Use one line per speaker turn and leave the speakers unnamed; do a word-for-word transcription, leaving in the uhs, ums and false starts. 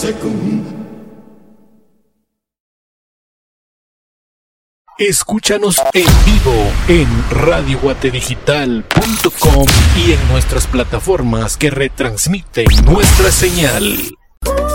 Escúchanos en vivo en radio guate digital punto com y en nuestras plataformas que retransmiten nuestra señal.